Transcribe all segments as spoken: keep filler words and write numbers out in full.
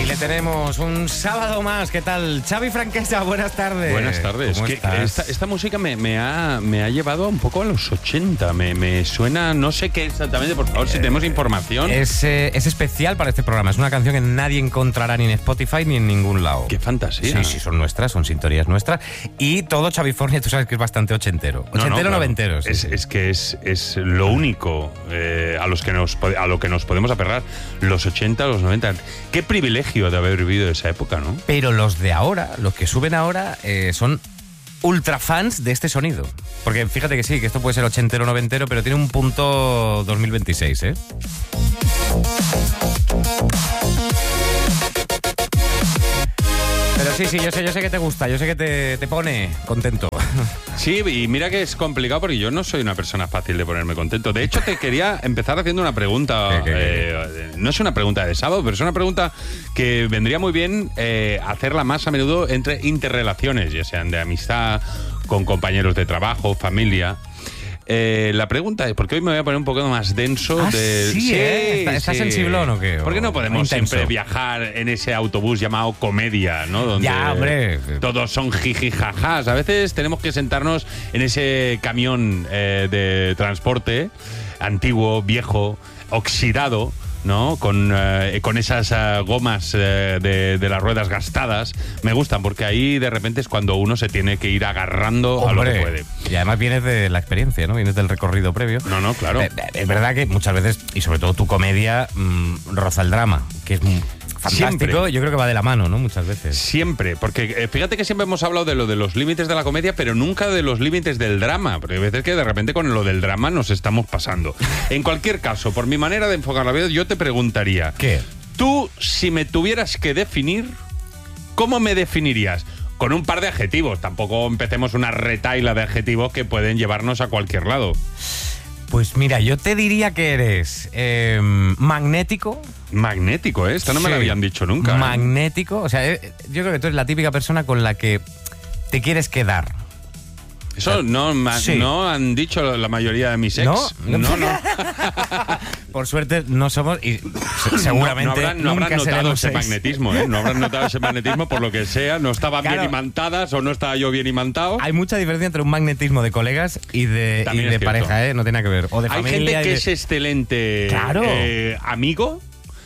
Y le tenemos un sábado más. ¿Qué tal? Xavi Franquesa, buenas tardes. Buenas tardes. ¿Cómo ¿Qué, estás? esta, esta música me, me, ha, me ha llevado un poco a los ochenta. Me, me suena, no sé qué exactamente, por favor, si tenemos información. Es, eh, es especial para este programa. Es una canción que nadie encontrará ni en Spotify ni en ningún lado. ¡Qué fantasía! Sí, sí, son nuestras, son sintonías nuestras. Y todo Xavifornia, tú sabes que es bastante ochentero. Ochentero, No, no, claro. noventero. Sí, es, sí. es que es, es lo único eh, a, los que nos, a lo que nos podemos aferrar. Los ochenta, los noventa. Qué privilegio de haber vivido esa época, ¿no? Pero los de ahora, los que suben ahora, eh, son ultra fans de este sonido. Porque fíjate que sí, que esto puede ser ochentero, noventero, pero tiene un punto dos mil veintiséis, ¿eh? Pero sí, sí, yo sé, yo sé que te gusta, yo sé que te, te pone contento. Sí, y mira que es complicado porque yo no soy una persona fácil de ponerme contento. De hecho, te quería empezar haciendo una pregunta. ¿Qué, qué, qué? Eh, no es una pregunta de sábado, pero es una pregunta que vendría muy bien eh, hacerla más a menudo entre interrelaciones, ya sean de amistad, con compañeros de trabajo, familia. Eh, la pregunta es, porque hoy me voy a poner un poco más denso. Ah, de, sí, ¿eh? ¿Está- está sensiblón o qué? ¿Por qué no ¿O podemos intenso? siempre viajar en ese autobús llamado comedia, ¿no? Donde Ya, hombre. todos son jijijajás. A veces tenemos que sentarnos en ese camión eh, de transporte antiguo, viejo, oxidado, ¿no? Con, eh, con esas eh, gomas eh, de, de las ruedas gastadas. Me gustan porque ahí de repente es cuando uno se tiene que ir agarrando Hombre, a lo que puede. Y además vienes de la experiencia, ¿no? Vienes del recorrido previo. No, no, claro. Eh, eh, Es verdad que muchas veces, y sobre todo tu comedia, mmm, roza el drama, que es mm, fantástico. Siempre. Yo creo que va de la mano, ¿no? Muchas veces. Siempre, porque eh, fíjate que siempre hemos hablado de lo de los límites de la comedia, pero nunca de los límites del drama, porque hay veces que de repente con lo del drama nos estamos pasando. En cualquier caso, por mi manera de enfocar la vida, yo te preguntaría, ¿Qué? tú, si me tuvieras que definir, ¿cómo me definirías? Con un par de adjetivos, tampoco empecemos una retaila de adjetivos que pueden llevarnos a cualquier lado. Pues mira, yo te diría que eres eh, magnético. Magnético, ¿eh? Esta no me la Sí. habían dicho nunca. ¿eh? Magnético. O sea, eh, yo creo que tú eres la típica persona con la que te quieres quedar. Eso no, ma- Sí. no han dicho la mayoría de mis ex. ¿No? no. no. Por suerte no somos y se- seguramente no, no habrán, no nunca habrán notado seremos ese ex. magnetismo, ¿eh? No habrán notado ese magnetismo por lo que sea. No estaban Claro. bien imantadas o no estaba yo bien imantado. Hay mucha diferencia entre un magnetismo de colegas y de, y También de es cierto. pareja, ¿eh? No tiene nada que ver. O de Hay familia. gente y que de- es excelente Claro. eh, amigo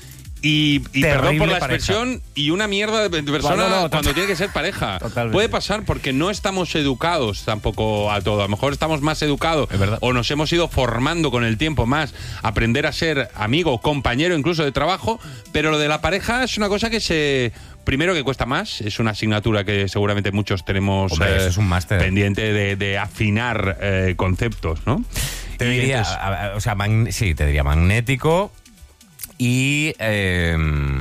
y, y Terrible perdón por la pareja. expresión, y una mierda de persona No, no, no, cuando total- tiene que ser pareja. Totalmente. Puede pasar porque no estamos educados tampoco a todo. A lo mejor estamos más educados Es verdad. o nos hemos ido formando con el tiempo más, aprender a ser amigo, compañero incluso de trabajo, pero lo de la pareja es una cosa que se... Primero que cuesta más, es una asignatura que seguramente muchos tenemos Hombre, eso es un máster. pendiente de, de afinar eh, conceptos, ¿no? Te Y diría, entonces- a- a- o sea, magn- sí, te diría magnético y eh,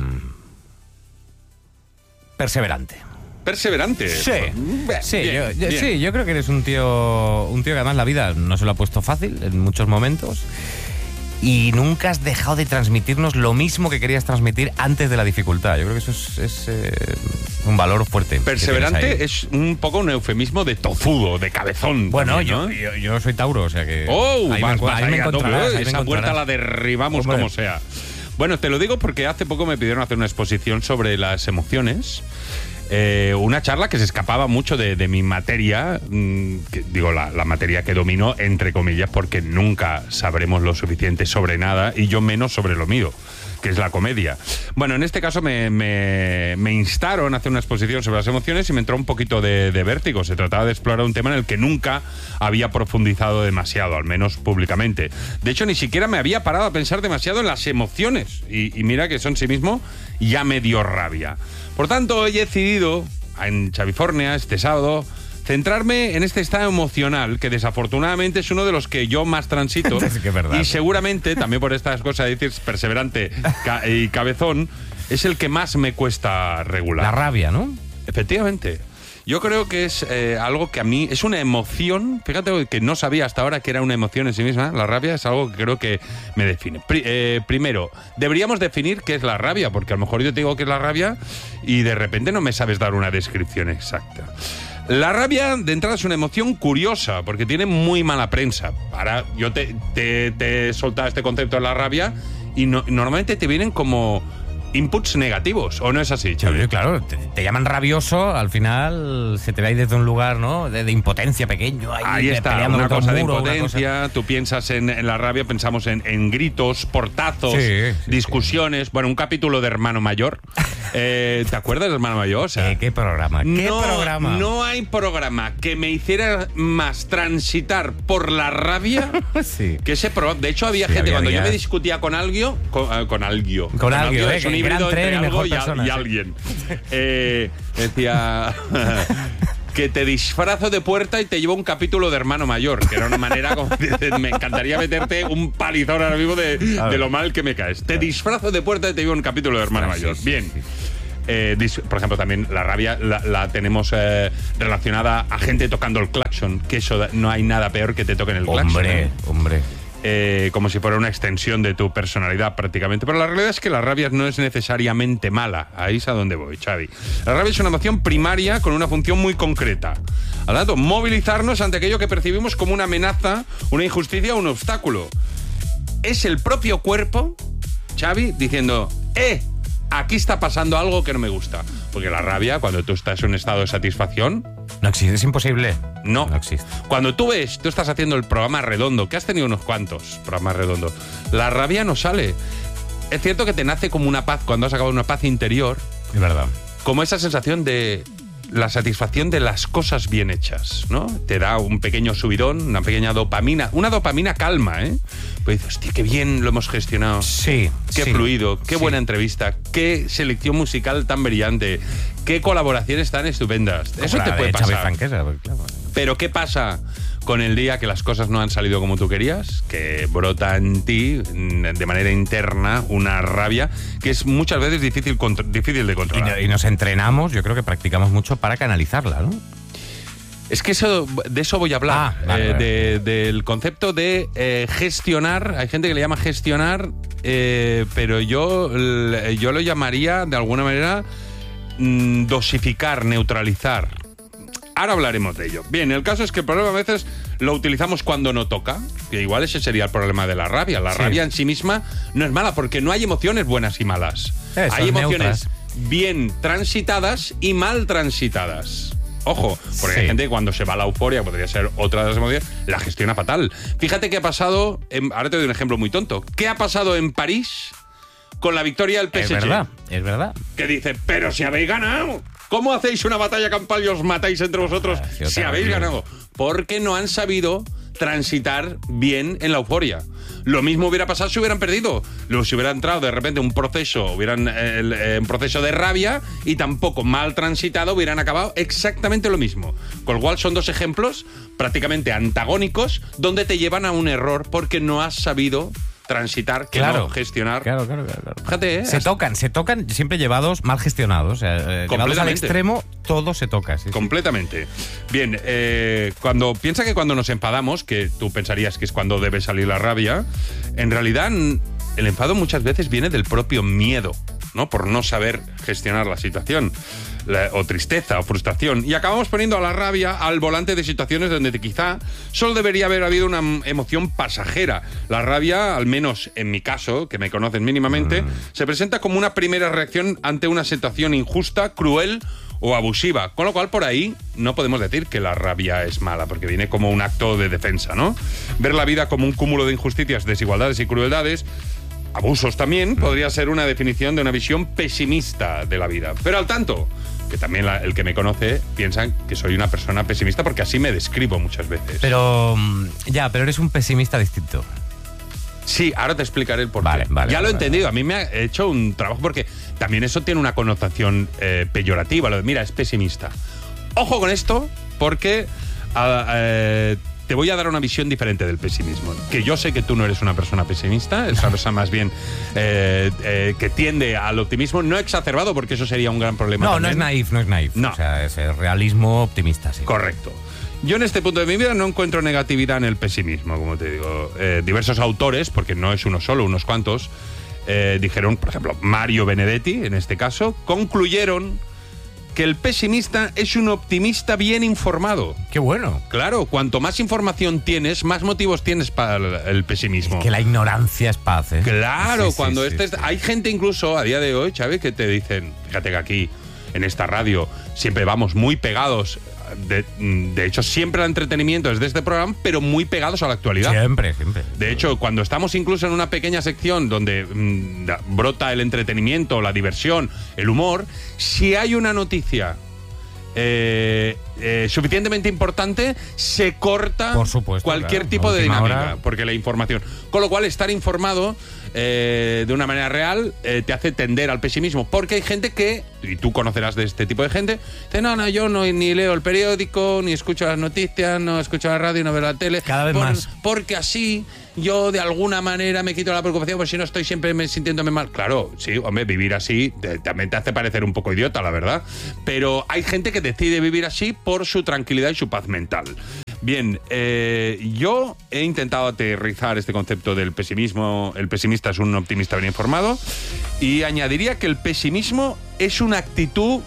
perseverante. Perseverante. Sí, Bien, sí, bien, yo, yo- bien. sí, yo creo que eres un tío, un tío que además la vida no se lo ha puesto fácil en muchos momentos y nunca has dejado de transmitirnos lo mismo que querías transmitir antes de la dificultad. Yo creo que eso es, es, eh, un valor fuerte. que tienes Perseverante ahí. es un poco un eufemismo de tozudo, de cabezón. Bueno, también, yo, ¿no? yo, yo soy Tauro, o sea que... ¡Oh! ahí me, vas, encu- vas ahí me ahí a tope, encontrarás, ¿eh? ahí me Esa puerta encontrarás. la derribamos Hombre. como sea. Bueno, te lo digo porque hace poco me pidieron hacer una exposición sobre las emociones. Eh, una charla que se escapaba mucho de, de mi materia, mmm, que, digo, la, la materia que domino, entre comillas, porque nunca sabremos lo suficiente sobre nada y yo menos sobre lo mío, que es la comedia. Bueno, en este caso me, me, me instaron a hacer una exposición sobre las emociones y me entró un poquito de, de vértigo. Se trataba de explorar un tema en el que nunca había profundizado demasiado, al menos públicamente. De hecho, ni siquiera me había parado a pensar demasiado en las emociones. Y, y mira que eso en sí mismo ya me dio rabia. Por tanto, hoy he decidido, en Xavifornia, este sábado, centrarme en este estado emocional, que desafortunadamente es uno de los que yo más transito. Es que es verdad. Y seguramente, también por estas cosas de decir perseverante ca- y cabezón, es el que más me cuesta regular. La rabia, ¿no? Efectivamente. Yo creo que es eh, algo que a mí es una emoción, fíjate que no sabía hasta ahora que era una emoción en sí misma. La rabia es algo que creo que me define. Pri- eh, primero, deberíamos definir qué es la rabia, porque a lo mejor yo te digo qué es la rabia y de repente no me sabes dar una descripción exacta. La rabia, de entrada, es una emoción curiosa, porque tiene muy mala prensa. Ahora, yo te, te, te he soltado este concepto de la rabia y no- normalmente te vienen como inputs negativos, ¿o no es así, Xavi? Claro, te, te llaman rabioso, al final se te ve ahí desde un lugar, ¿no? De, de impotencia pequeño. Ahí, Ahí está, peleando una contra un cosa de muro, impotencia, una cosa... tú piensas en, en la rabia, pensamos en, en gritos, portazos, Sí, sí, discusiones, sí. Bueno, un capítulo de Hermano Mayor. eh, ¿Te acuerdas de Hermano Mayor? O sea, ¿Qué, qué programa? ¿Qué no, programa? No hay programa que me hiciera más transitar por la rabia Sí. que ese programa. De hecho, había Sí, gente, había cuando días. yo me discutía con alguien, con, eh, con alguien, Con alguien, eh, es un que híbrido gran tren entre y algo mejor y, a- persona, y sí. alguien. Eh, decía... que te disfrazo de puerta y te llevo un capítulo de Hermano Mayor, que era una manera como me encantaría meterte un palizón ahora mismo de, de lo mal que me caes. Te disfrazo de puerta y te llevo un capítulo de Hermano Sí, Mayor. sí, Bien. sí. Eh, dis- por ejemplo, también la rabia la, la tenemos eh, relacionada a gente tocando el claxon, que eso da- no hay nada peor que te toquen el claxon. Hombre, ¿eh? hombre. Eh, como si fuera una extensión de tu personalidad prácticamente. Pero la realidad es que la rabia no es necesariamente mala. Ahí es a donde voy, Xavi. La rabia es una emoción primaria con una función muy concreta. Al tanto, movilizarnos ante aquello que percibimos como una amenaza, una injusticia o un obstáculo. Es el propio cuerpo, Xavi, diciendo, ¡eh! Aquí está pasando algo que no me gusta. Porque la rabia, cuando tú estás en un estado de satisfacción, No existe, es imposible. no. No existe. Cuando tú ves, tú estás haciendo el programa redondo, que has tenido unos cuantos programas redondos, la rabia no sale. Es cierto que te nace como una paz cuando has acabado una paz interior, Es verdad. como esa sensación de la satisfacción de las cosas bien hechas, ¿no? Te da un pequeño subidón, una pequeña dopamina, una dopamina calma, ¿eh? Pues dices, hostia, qué bien lo hemos gestionado. Sí. Qué sí, fluido, qué sí. buena entrevista, qué selección musical tan brillante, qué colaboraciones tan estupendas. Como Eso la te puede de Xavi pasar. Franquesa, porque, claro. Pero ¿qué pasa con el día que las cosas no han salido como tú querías? Que brota en ti, mm, de manera interna, una rabia que es muchas veces difícil, contro- difícil de Y, controlar. no- y nos entrenamos, yo creo que practicamos mucho para canalizarla, ¿no? Es que eso, de eso voy a hablar, Ah, vale, eh, vale. de- del concepto de eh, gestionar. Hay gente que le llama gestionar, eh, pero yo, l- yo lo llamaría de alguna manera mm, dosificar, neutralizar. Ahora hablaremos de ello. Bien, el caso es que el problema a veces lo utilizamos cuando no toca, que igual ese sería el problema de la rabia. La Sí. rabia en sí misma no es mala, porque no hay emociones buenas y malas. Eh, son hay emociones neutras. bien transitadas y mal transitadas. Ojo, porque Sí. hay gente que cuando se va a la euforia, podría ser otra de las emociones, la gestiona fatal. Fíjate qué ha pasado, en- ahora te doy un ejemplo muy tonto. ¿Qué ha pasado en París con la victoria del P S G? Es verdad, es verdad. Que dice, pero si habéis ganado. ¿Cómo hacéis una batalla campal y os matáis entre vosotros Ah, sí, si otra habéis vez. ganado? Porque no han sabido transitar bien en la euforia. Lo mismo hubiera pasado si hubieran perdido. Luego, si hubiera entrado de repente un proceso, hubieran eh, el, eh, un proceso de rabia y tampoco mal transitado, hubieran acabado exactamente lo mismo. Con lo cual son dos ejemplos prácticamente antagónicos donde te llevan a un error porque no has sabido transitar, que Claro. no gestionar. Claro, claro, claro. claro. Fíjate, ¿eh? Se Hasta- tocan, se tocan siempre llevados mal gestionados. O sea, eh, llevados al Completamente. extremo, todo se toca. Sí, sí. Completamente. Bien, eh, cuando piensa que cuando nos enfadamos, que tú pensarías que es cuando debe salir la rabia, en realidad n- el enfado muchas veces viene del propio miedo, ¿no? Por no saber gestionar la situación, la- o tristeza, o frustración. Y acabamos poniendo a la rabia al volante de situaciones donde quizá solo debería haber habido una mm, emoción pasajera. La rabia, al menos en mi caso, que me conocen mínimamente, se presenta como una primera reacción ante una situación injusta, cruel o abusiva, con lo cual por ahí no podemos decir que la rabia es mala, porque viene como un acto de defensa, ¿no? Ver la vida como un cúmulo de injusticias, desigualdades y crueldades, abusos también, podría ser una definición de una visión pesimista de la vida. Pero al tanto, que también la- el que me conoce piensan que soy una persona pesimista porque así me describo muchas veces. Pero mm, ya, pero eres un pesimista distinto. Sí, ahora te explicaré el porqué. Vale, vale, ya lo he vale, entendido. A mí me ha hecho un trabajo porque también eso tiene una connotación eh, peyorativa. Lo de, mira, es pesimista. Ojo con esto porque ah, eh, te voy a dar una visión diferente del pesimismo. Que yo sé que tú no eres una persona pesimista, eres una persona más bien eh, eh, que tiende al optimismo, no exacerbado porque eso sería un gran problema. No, no también. es naif, no es naif. No. O sea, es el realismo optimista, sí. Correcto. Yo en este punto de mi vida no encuentro negatividad en el pesimismo, como te digo. Eh, diversos autores, porque no es uno solo, unos cuantos, eh, dijeron, por ejemplo, Mario Benedetti, en este caso, concluyeron que el pesimista es un optimista bien informado. ¡Qué bueno! Claro, cuanto más información tienes, más motivos tienes para el, el pesimismo. Es que la ignorancia es paz, ¿eh? Claro, Sí, sí, cuando sí, estés... sí. Hay gente incluso a día de hoy, Xavi, que te dicen, fíjate que aquí, en esta radio, siempre vamos muy pegados. De, de hecho, siempre el entretenimiento es de este programa, pero muy pegados a la actualidad. Siempre, siempre. De hecho, cuando estamos incluso en una pequeña sección donde mmm, brota el entretenimiento, la diversión, el humor, si hay una noticia eh, eh, suficientemente importante, se corta Por supuesto, cualquier claro. tipo de Última dinámica, hora. porque la información. Con lo cual, estar informado eh, de una manera real eh, te hace tender al pesimismo, porque hay gente que, y tú conocerás de este tipo de gente, dice, no, no, yo no ni leo el periódico, ni escucho las noticias, no escucho la radio, no veo la tele. Cada vez por- más. Porque así yo de alguna manera me quito la preocupación, porque si no estoy siempre me, sintiéndome mal. Claro, sí, hombre, vivir así te- también te hace parecer un poco idiota, la verdad. Pero hay gente que decide vivir así por su tranquilidad y su paz mental. Bien, eh, yo he intentado aterrizar este concepto del pesimismo. El pesimista es un optimista bien informado. Y añadiría que el pesimismo es una actitud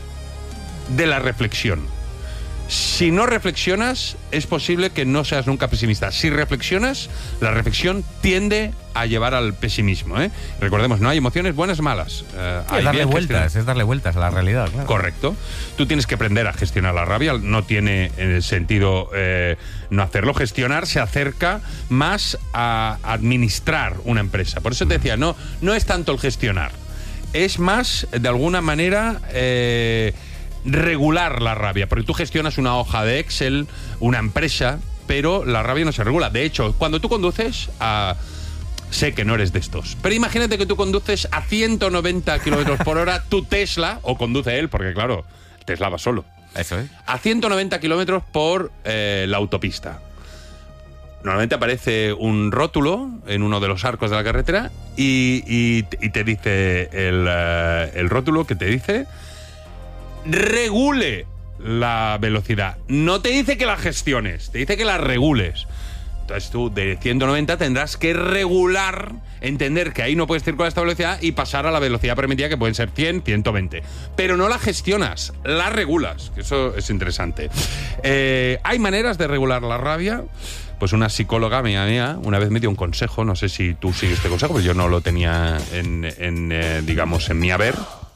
de la reflexión. Si no reflexionas, es posible que no seas nunca pesimista. Si reflexionas, la reflexión tiende a llevar al pesimismo, ¿eh? Recordemos, no hay emociones buenas o malas. Eh, Sí, hay es darle bien vueltas, gestionadas. es darle vueltas a la realidad, claro. Correcto. Tú tienes que aprender a gestionar la rabia. No tiene eh, sentido eh, no hacerlo. Gestionar se acerca más a administrar una empresa. Por eso te decía, no, no es tanto el gestionar. Es más, de alguna manera... Eh, regular la rabia, porque tú gestionas una hoja de Excel, una empresa, pero la rabia no se regula. De hecho, cuando tú conduces a... Sé que no eres de estos, pero imagínate que tú conduces a ciento noventa kilómetros por hora tu Tesla, o conduce él, porque claro, Tesla va solo, Eso es. a ciento noventa kilómetros por eh, la autopista. Normalmente aparece un rótulo en uno de los arcos de la carretera y, y, y te dice el, uh, el rótulo que te dice... regule la velocidad. No te dice que la gestiones, te dice que la regules. Entonces tú de ciento noventa tendrás que regular, entender que ahí no puedes circular a esta velocidad y pasar a la velocidad permitida, que pueden ser cien, ciento veinte. Pero no la gestionas, la regulas, que eso es interesante. Eh, ¿Hay maneras de regular la rabia? Pues una psicóloga mía, mía una vez me dio un consejo, no sé si tú sigues este consejo, pero yo no lo tenía en, en eh, digamos, en mi haber.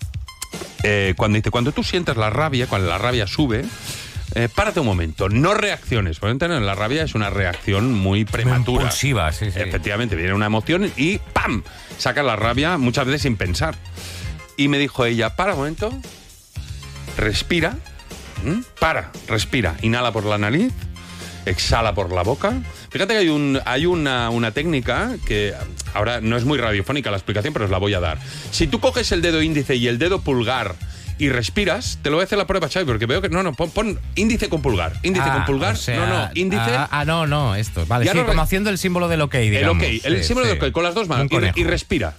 Eh, cuando dice, cuando tú sientas la rabia, cuando la rabia sube, eh, párate un momento, no reacciones. Por ejemplo, la rabia es una reacción muy prematura. Impulsiva, sí, sí. Efectivamente, viene una emoción y ¡pam! Sacas la rabia muchas veces sin pensar. Y me dijo ella, para un momento, respira, ¿m? para, respira, inhala por la nariz, exhala por la boca. Fíjate que hay, un, hay una, una técnica que ahora no es muy radiofónica la explicación, pero os la voy a dar. Si tú coges el dedo índice y el dedo pulgar y respiras, te lo voy a hacer la prueba, Xavi, porque veo que... No, no, pon, pon índice con pulgar. Índice Ah, con pulgar. o sea, no, no, índice... Ah, ah, no, no, esto. Vale, Ya sí, no re- como haciendo el símbolo del ok, digamos. el ok, el Sí, símbolo sí. de ok, con las dos manos. Un Y, re- conejo. y respira.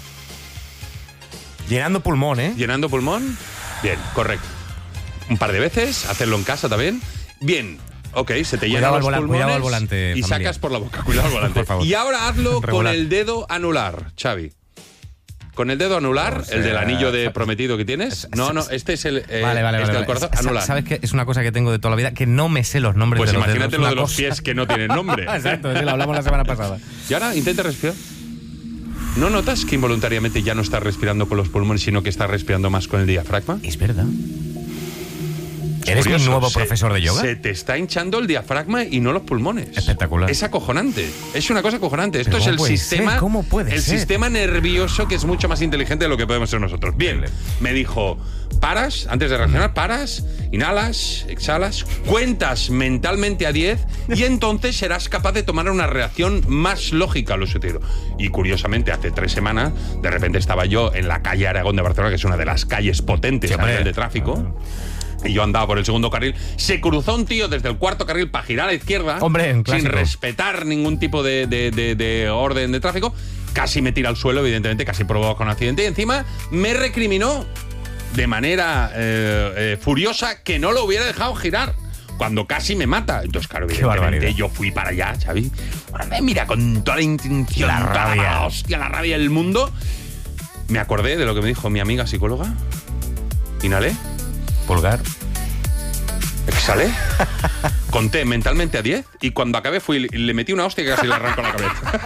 Llenando pulmón, ¿eh? Llenando pulmón. Bien, correcto. Un par de veces, hacerlo en casa también. Bien, ok, se te llenan Cuidado al los volan- pulmones cuidado al volante, y familia. sacas por la boca. Cuidado al volante. Por favor. Y ahora hazlo con Regular. el dedo anular, Xavi. Con el dedo anular, O sea, el del anillo de sa- prometido que tienes. No, no, este es el... eh, Vale, vale, este vale. del vale. corazón, Sa- anular. ¿Sabes qué? Es una cosa que tengo de toda la vida, que no me sé los nombres Pues de los imagínate dedos. lo Una de los cosa- pies que no tienen nombre. Exacto, sí, lo hablamos la semana pasada. Y ahora intenta respirar. ¿No notas que involuntariamente ya no estás respirando con los pulmones, sino que estás respirando más con el diafragma? Es verdad. ¿Eres mi Curioso, nuevo se- profesor de yoga? Se te está hinchando el diafragma y no los pulmones. Espectacular. Es acojonante. Es una cosa acojonante. Esto Pero es ¿cómo el puede sistema. ser? ¿Cómo puede el ser? sistema nervioso que es mucho más inteligente de lo que podemos ser nosotros. Bien, Increíble. me dijo, paras, antes de reaccionar, paras, inhalas, exhalas, cuentas mentalmente a diez y entonces serás capaz de tomar una reacción más lógica a lo sucedido. Y curiosamente, hace tres semanas, de repente estaba yo en la calle Aragón de Barcelona, que es una de las calles potentes Sí, a hombre. nivel de tráfico. Y yo andaba por el segundo carril. Se cruzó un tío desde el cuarto carril para girar a la izquierda. Hombre, un sin clásico. respetar ningún tipo de, de- de- de orden de tráfico. Casi me tira al suelo, evidentemente, casi provoca un accidente. Y encima me recriminó de manera eh, eh, furiosa que no lo hubiera dejado girar, cuando casi me mata. Entonces, claro, evidentemente barbaridad. yo fui para allá, Xavi. Bueno, me mira con toda la intención, La toda rabia. hostia, la rabia del mundo. Me acordé de lo que me dijo mi amiga psicóloga. Inhalé. Pulgar. ¿Sale? Conté mentalmente a diez y cuando acabé fui y le metí una hostia que casi le arrancó la cabeza.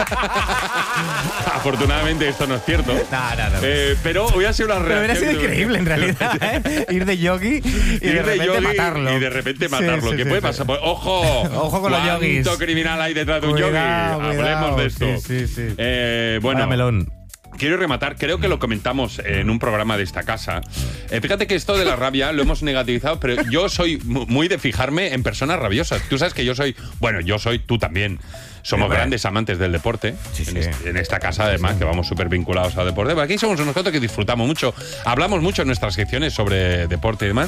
Afortunadamente esto no es cierto. No, no, no. Eh, pero hubiera sido una reacción. Pero hubiera sido increíble en realidad, ¿eh? Ir de yogi y Ir de repente yogi matarlo. Y de repente matarlo. Sí, sí, ¿Qué sí, puede sí. pasar? Pues, ¡ojo! Ojo con los yogis. ¿Cuánto criminal hay detrás de un Cuidado, yogi? cuidado. Hablemos de esto. Sí, sí, sí. Eh, bueno. Vaya melón. Quiero rematar, creo que lo comentamos en un programa de esta casa. Eh, fíjate que esto de la rabia lo hemos negativizado, pero yo soy muy de fijarme en personas rabiosas. Tú sabes que yo soy, bueno, yo soy, tú también. Somos sí, grandes amantes del deporte. Sí, en, sí. este, en esta casa, además, sí, que vamos súper vinculados al deporte. Pero aquí somos nosotros que disfrutamos mucho. Hablamos mucho en nuestras secciones sobre deporte y demás.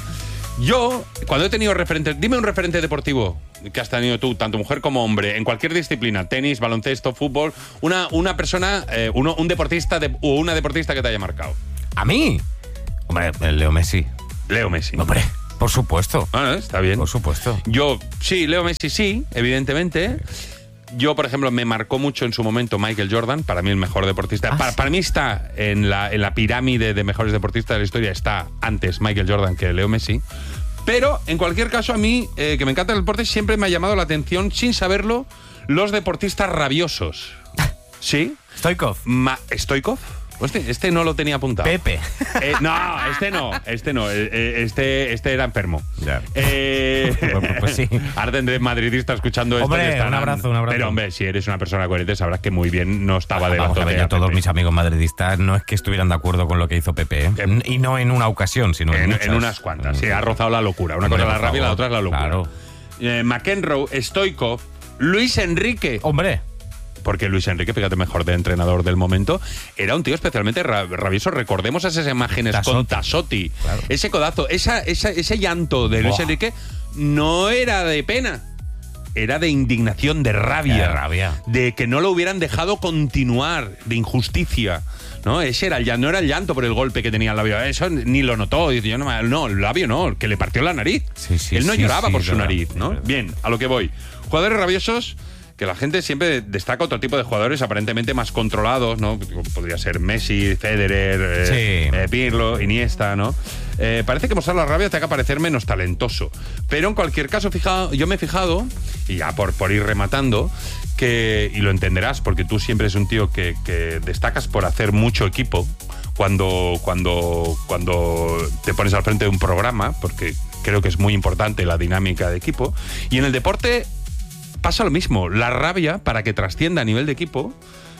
Yo, cuando he tenido referentes, dime un referente deportivo que has tenido tú, tanto mujer como hombre, en cualquier disciplina, tenis, baloncesto, fútbol, una, una persona, eh, uno, un deportista de, o una deportista que te haya marcado. ¿A mí? Hombre, Leo Messi. Leo Messi. Hombre, por supuesto. Bueno, está bien. Por supuesto. Yo, sí, Leo Messi sí, evidentemente. Yo, por ejemplo, me marcó mucho en su momento Michael Jordan, para mí el mejor deportista. Ah, para, sí. para mí está en la, en la pirámide de mejores deportistas de la historia, está antes Michael Jordan que Leo Messi. Pero, en cualquier caso, a mí, eh, que me encanta el deporte, siempre me ha llamado la atención, sin saberlo, los deportistas rabiosos. ¿Sí? Stoikov. Ma ¿Stoikov? Este, este no lo tenía apuntado. Pepe. Eh, no, este no, este no. eh, Este, este era enfermo. Ya. Eh, Pues, pues sí. Ahora tendré madridista escuchando esto. Hombre, que estarán- un abrazo, un abrazo. Pero, hombre, si eres una persona coherente, sabrás que muy bien no estaba de Vamos a ver, yo todos mis amigos madridistas no es que estuvieran de acuerdo con lo que hizo Pepe, ¿eh? Eh, Y no en una ocasión, sino en, En, muchas. en unas cuantas. Sí, ha rozado la locura. Una Hombre, cosa es la por rabia y la favor. otra es la locura. Claro. Eh, McEnroe, Stoikov, Luis Enrique. Hombre. Porque Luis Enrique, fíjate, mejor de entrenador del momento, era un tío especialmente ra- rabioso. Recordemos esas imágenes Tassotti. con Tassotti. Claro. Ese codazo, esa, esa- ese llanto de Luis Buah. Enrique no era de pena. Era de indignación, de rabia. De rabia. De que no lo hubieran dejado continuar, de injusticia. ¿No? Ese era el llanto, no era el llanto por el golpe que tenía el labio. Eso ni lo notó. Dice, yo no, no, el labio no, que le partió la nariz. Sí, sí, Él no sí, lloraba sí, por es su verdad, nariz, es ¿no? verdad. Bien, a lo que voy. Jugadores rabiosos, que la gente siempre destaca otro tipo de jugadores aparentemente más controlados, ¿no? Podría ser Messi, Federer, eh, Sí. eh, Pirlo, Iniesta, ¿no? Eh, parece que mostrar la rabia te haga parecer menos talentoso. Pero en cualquier caso, fijado, yo me he fijado, y ya por, por ir rematando, que, y lo entenderás, porque tú siempre eres un tío que, que destacas por hacer mucho equipo cuando, cuando, cuando te pones al frente de un programa, porque creo que es muy importante la dinámica de equipo. Y en el deporte pasa lo mismo. La rabia, para que trascienda a nivel de equipo,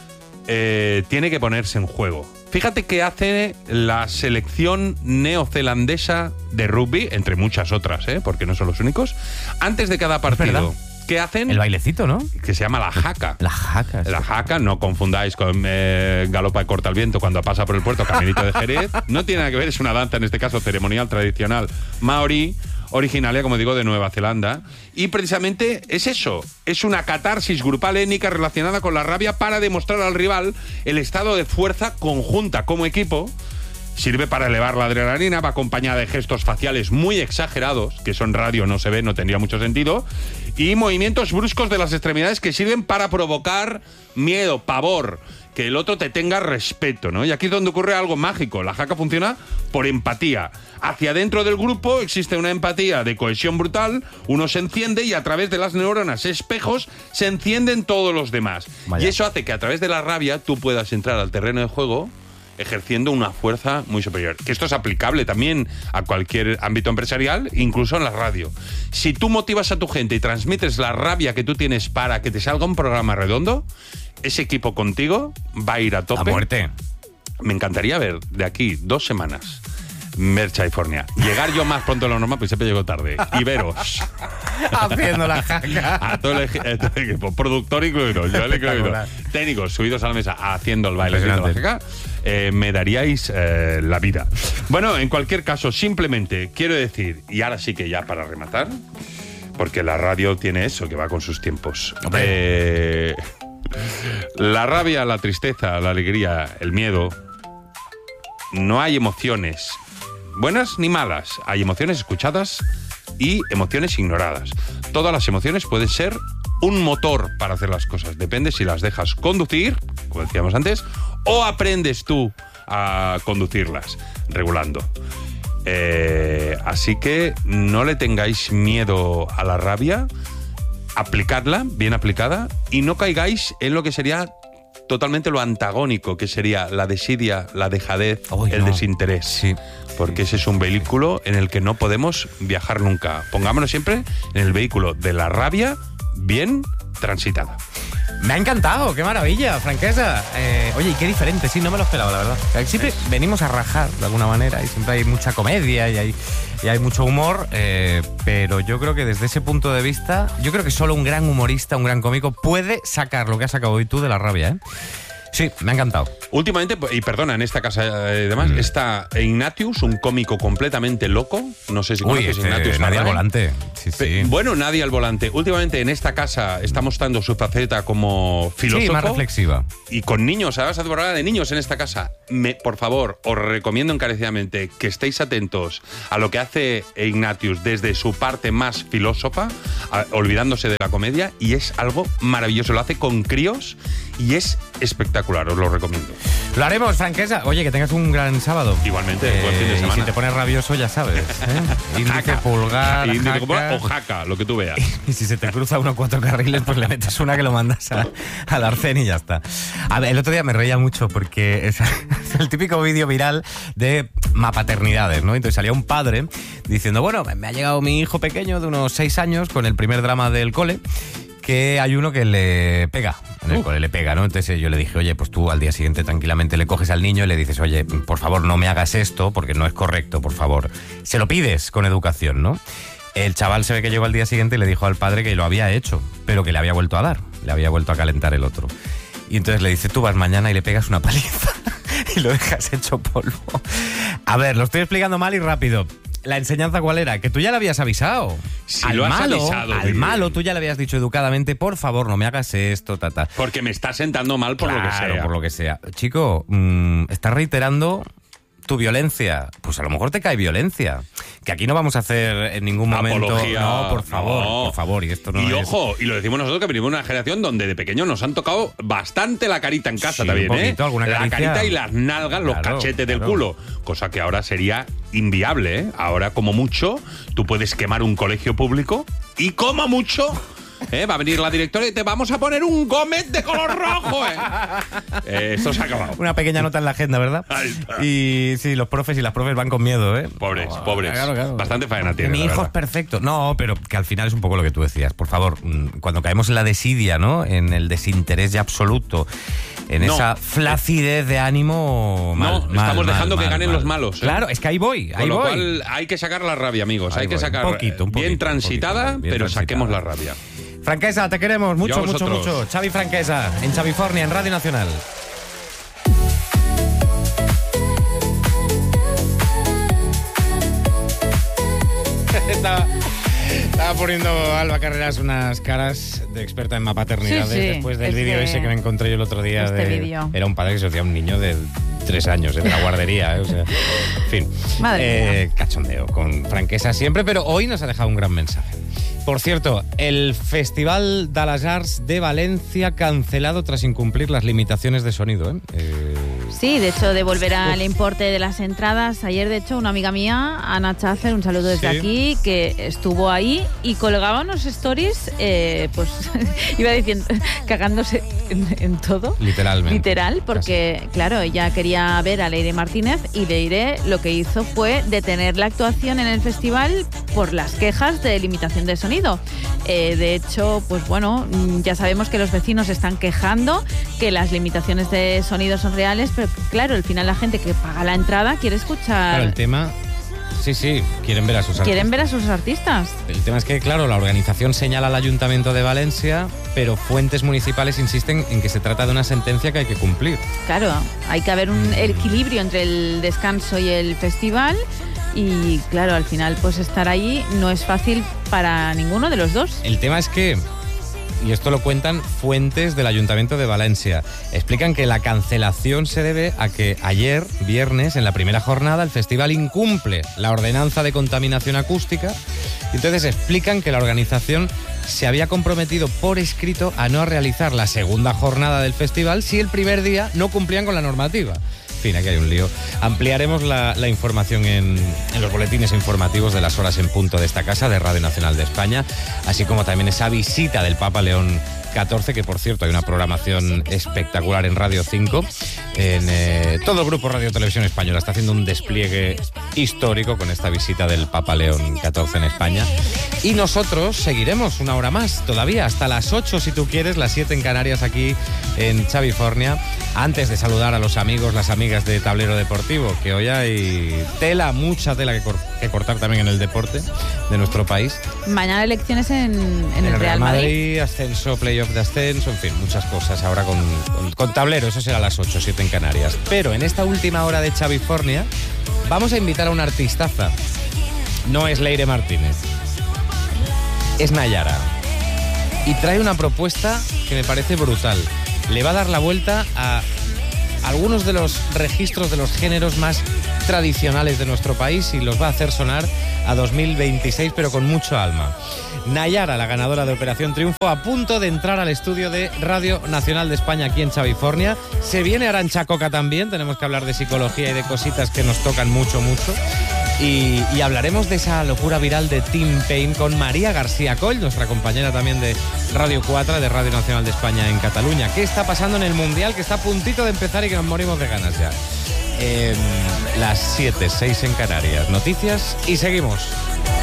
eh, tiene que ponerse en juego. Fíjate que hace la selección neozelandesa de rugby, entre muchas otras, ¿eh? Porque no son los únicos, antes de cada partido. verdad. ¿Qué hacen? El bailecito, ¿no? Que se llama la jaca. La jaca. La jaca, no confundáis con eh, galopa y corta el viento cuando pasa por el puerto Caminito de Jerez. No tiene nada que ver, es una danza, en este caso ceremonial tradicional maorí, originaria, como digo, de Nueva Zelanda. Y precisamente es eso, es una catarsis grupal étnica relacionada con la rabia para demostrar al rival el estado de fuerza conjunta como equipo. Sirve para elevar la adrenalina, va acompañada de gestos faciales muy exagerados, que eso en radio no se ve, no tendría mucho sentido, y movimientos bruscos de las extremidades que sirven para provocar miedo, pavor, que el otro te tenga respeto, ¿no? Y aquí es donde ocurre algo mágico. La jaca funciona por empatía. Hacia dentro del grupo existe una empatía de cohesión brutal, uno se enciende y a través de las neuronas espejos se encienden todos los demás. Vaya. Y eso hace que a través de la rabia tú puedas entrar al terreno de juego ejerciendo una fuerza muy superior. Que esto es aplicable también a cualquier ámbito empresarial, incluso en la radio. Si tú motivas a tu gente y transmites la rabia que tú tienes para que te salga un programa redondo, ese equipo contigo va a ir a tope. A muerte. Me encantaría ver de aquí dos semanas Merch California. Llegar yo más pronto de lo normal, pues siempre llego tarde. Y veros Haciendo la jaca. a todo el, equi- a todo el equipo, productor incluido, yo le incluido, Espectacular. técnicos subidos a la mesa haciendo el baile de la Impresionante. jaca, eh, me daríais eh, la vida. Bueno, en cualquier caso, simplemente quiero decir, y ahora sí que ya para rematar, porque la radio tiene eso, que va con sus tiempos. Eh, la rabia, la tristeza, la alegría, el miedo, no hay emociones buenas ni malas, hay emociones escuchadas y emociones ignoradas. Todas las emociones pueden ser un motor para hacer las cosas, depende si las dejas conducir, como decíamos antes, o aprendes tú a conducirlas, regulando. Eh, así que no le tengáis miedo a la rabia, aplicadla, bien aplicada, y no caigáis en lo que sería totalmente lo antagónico, que sería la desidia, la dejadez, Uy, el no. desinterés. Sí. Porque ese es un vehículo en el que no podemos viajar nunca. Pongámonos siempre en el vehículo de la rabia bien transitada. Me ha encantado, qué maravilla, Franquesa. Eh, oye, y qué diferente, sí, no me lo esperaba, la verdad. Siempre Es. venimos a rajar de alguna manera y siempre hay mucha comedia y hay, y hay mucho humor, eh, pero yo creo que desde ese punto de vista, yo creo que solo un gran humorista, un gran cómico puede sacar lo que has sacado hoy tú de la rabia, ¿eh? Sí, me ha encantado. Últimamente, y perdona, en esta casa y demás, Mm. está Ignatius, un cómico completamente loco. No sé si Uy, conoces este, Ignatius nadie al Farray. volante. Sí, Pe- sí. Bueno, nadie al volante. Últimamente en esta casa está mostrando su faceta como filósofo. Sí, más reflexiva. Y con niños, ahora se hace programa de niños en esta casa. Me, por favor, os recomiendo encarecidamente que estéis atentos a lo que hace Ignatius desde su parte más filósofa, a- olvidándose de la comedia, y es algo maravilloso. Lo hace con críos y es espectacular, os lo recomiendo. Lo haremos, Franquesa. Oye, que tengas un gran sábado. Igualmente, buen fin de Y semana. si te pones rabioso, ya sabes. ¿eh? Índice, Jaca. pulgar, Índice, jaca. pulgar o jaca, lo que tú veas. Y si se te cruza uno o cuatro carriles, pues le metes una que lo mandas a- al arcén y ya está. A ver, el otro día me reía mucho porque es, es el típico vídeo viral de mapaternidades, ¿no? Entonces salía un padre diciendo, bueno, me ha llegado mi hijo pequeño de unos seis años con el primer drama del cole, que hay uno que le pega, en el Uh. cole le pega, ¿no? Entonces yo le dije, oye, pues tú al día siguiente tranquilamente le coges al niño y le dices, oye, por favor, no me hagas esto porque no es correcto, por favor. Se lo pides con educación, ¿no? El chaval se ve que llegó al día siguiente y le dijo al padre que lo había hecho, pero que le había vuelto a dar, le había vuelto a calentar el otro. Y entonces le dice, tú vas mañana y le pegas una paliza y lo dejas hecho polvo. A ver, lo estoy explicando mal y rápido. ¿La enseñanza cuál era? Que tú ya le habías avisado. Si al lo has malo, avisado, al bien. malo, tú ya le habías dicho educadamente, por favor, no me hagas esto, tata. Porque me está sentando mal por lo que Claro, sea. por lo que sea. Chico, mmm, estás reiterando tu violencia. Pues a lo mejor te cae violencia. Que aquí no vamos a hacer en ningún momento. Apología. No, por favor, No. por favor. Y esto no y es. ojo, y lo decimos nosotros que venimos de una generación donde de pequeños nos han tocado bastante la carita en casa Sí, también, un poquito, ¿eh? alguna la caricia. carita y las nalgas, los Claro, cachetes del claro. culo. Cosa que ahora sería inviable, ¿eh? Ahora, como mucho, tú puedes quemar un colegio público y como mucho. ¿Eh? Va a venir la directora y te vamos a poner un Gómez de color rojo, ¿eh? Eh, esto se ha acabado. Una pequeña nota en la agenda, ¿verdad? Ahí está. Y sí, los profes y las profes van con miedo, ¿eh? Pobres, Oh, pobres. claro, claro. Bastante faena Que tiene, mi la hijo verdad. es perfecto. No, pero que al final es un poco lo que tú decías. Por favor, mm, cuando caemos en la desidia, ¿no? En el desinterés ya absoluto, en No. esa flacidez de ánimo. Mal, No, mal, estamos mal, dejando que mal, ganen mal. los malos, ¿eh? Claro, es que ahí voy, Con ahí lo voy. cual hay que sacar la rabia, amigos. Ahí hay que voy. sacar Un poquito, un bien poquito, transitada, un poquito, bien pero saquemos la transitada. rabia. Franquesa, te queremos mucho, Yo a mucho, vosotros. mucho. Xavi Franquesa, en Xavifornia, en Radio Nacional. Estaba, estaba poniendo Alba Carreras unas caras de experta en mapaternidades Sí, sí, después del este- vídeo ese que me encontré yo el otro día. este de- vídeo. Era un padre que se hacía un niño de tres años, ¿eh? De la guardería. ¿eh? O sea, en fin. Madre Eh, cachondeo con Franquesa siempre, pero hoy nos ha dejado un gran mensaje. Por cierto, el Festival de las Arts de Valencia cancelado tras incumplir las limitaciones de sonido. ¿eh? Eh, Sí, de hecho, devolverá el importe de las entradas. Ayer, de hecho, una amiga mía, Ana Chacer, un saludo desde Sí. aquí, que estuvo ahí y colgaba unos stories, eh, pues iba diciendo, cagándose en, en todo. Literalmente. Literal, porque, claro, ella quería ver a Leire Martínez y Leire lo que hizo fue detener la actuación en el festival por las quejas de limitación de sonido. Eh, de hecho, pues bueno, mm, ya sabemos que los vecinos están quejando, que las limitaciones de sonido son reales, pero claro, al final la gente que paga la entrada quiere escuchar, Claro, el tema... Sí, sí, quieren ver a sus artistas. quieren ver a sus artistas. El tema es que, claro, la organización señala al Ayuntamiento de Valencia, pero fuentes municipales insisten en que se trata de una sentencia que hay que cumplir. Claro, hay que haber un equilibrio entre el descanso y el festival. Y claro, al final pues estar ahí no es fácil para ninguno de los dos. El tema es que, y esto lo cuentan fuentes del Ayuntamiento de Valencia, explican que la cancelación se debe a que ayer, viernes, en la primera jornada, el festival incumple la ordenanza de contaminación acústica. Y entonces explican que la organización se había comprometido por escrito a no realizar la segunda jornada del festival si el primer día no cumplían con la normativa. fin, aquí hay un lío. Ampliaremos la, la información en, en los boletines informativos de las horas en punto de esta casa, de Radio Nacional de España, así como también esa visita del Papa León catorce, que por cierto hay una programación espectacular en Radio cinco. En eh, todo el grupo Radio Televisión Española está haciendo un despliegue histórico con esta visita del Papa León catorce en España. Y nosotros seguiremos una hora más, todavía hasta las ocho si tú quieres, las siete en Canarias, aquí en Chavifornia. Antes de saludar a los amigos, las amigas de Tablero Deportivo, que hoy hay tela, mucha tela que, cor- que cortar también en el deporte de nuestro país. Mañana elecciones en, en, En el Real Madrid. Madrid, ascenso, playoff de ascenso, en fin, muchas cosas ahora con, con, con Tablero, eso será a las ocho, siete en Canarias. Pero en esta última hora de Chavifornia vamos a invitar a una artistaza. No es Leire Martínez, es Nayara. Y trae una propuesta que me parece brutal. Le va a dar la vuelta a algunos de los registros de los géneros más tradicionales de nuestro país y los va a hacer sonar a dos mil veintiséis, pero con mucho alma. Nayara, la ganadora de Operación Triunfo, a punto de entrar al estudio de Radio Nacional de España aquí en Chavifornia. Se viene Arantxa Coca también, tenemos que hablar de psicología y de cositas que nos tocan mucho, mucho. Y, y hablaremos de esa locura viral de Tim Payne con María García Coll, nuestra compañera también de Radio cuatro, de Radio Nacional de España en Cataluña. ¿Qué está pasando en el Mundial? Que está a puntito de empezar y que nos morimos de ganas ya. Eh, las siete, seis en Canarias. Noticias y seguimos.